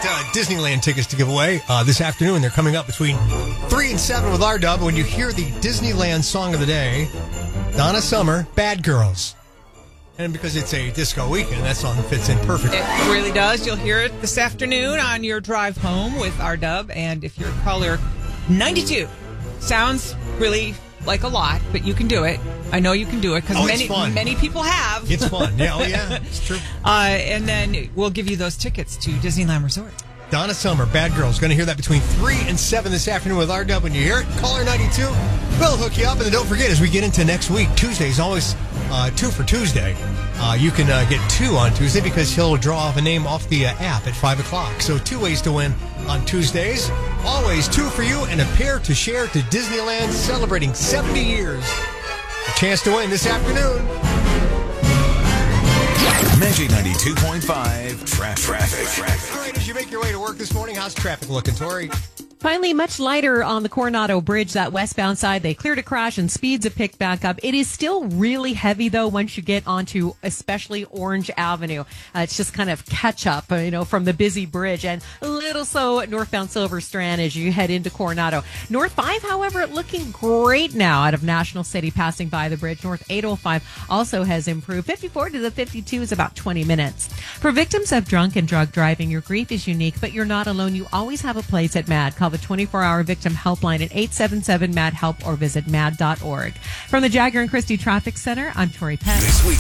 Disneyland tickets to give away this afternoon. They're coming up between 3 and 7 with R-Dub. When you hear the Disneyland song of the day, Donna Summer, Bad Girls. And because it's a disco weekend, that song fits in perfectly. It really does. You'll hear it this afternoon on your drive home with R-Dub. And if you're caller 92, sounds really like a lot, but you can do it. I know you can do it because many people have. It's fun. Yeah, oh yeah, it's true. And then we'll give you those tickets to Disneyland Resort. Donna Summer, Bad Girls. Going to hear that between 3 and 7 this afternoon with R-Dub. When you hear it, caller 92. We'll hook you up. And then don't forget, as we get into next week, Tuesday is always 2 for Tuesday. You can get 2 on Tuesday because he'll draw off a name off the app at 5 o'clock. So 2 ways to win on Tuesdays. Always 2 for you and a pair to share to Disneyland, celebrating 70 years. A chance to win this afternoon. Magic 92.5 traffic. All right, as you make your way to work this morning, how's traffic looking, Tori? Finally, much lighter on the Coronado Bridge, that westbound side. They cleared a crash and speeds have picked back up. It is still really heavy, though, once you get onto especially Orange Avenue. It's just kind of catch up, from the busy bridge, and a little slow at northbound Silver Strand as you head into Coronado. North 5, however, looking great now out of National City, passing by the bridge. North 805 also has improved. 54 to the 52 is about 20 minutes. For victims of drunk and drug driving, your grief is unique, but you're not alone. You always have a place at MAD. Call the 24-hour victim helpline at 877-MAD-HELP or visit mad.org. From the Jagger and Christie Traffic Center, I'm Tori Pett. This weekend.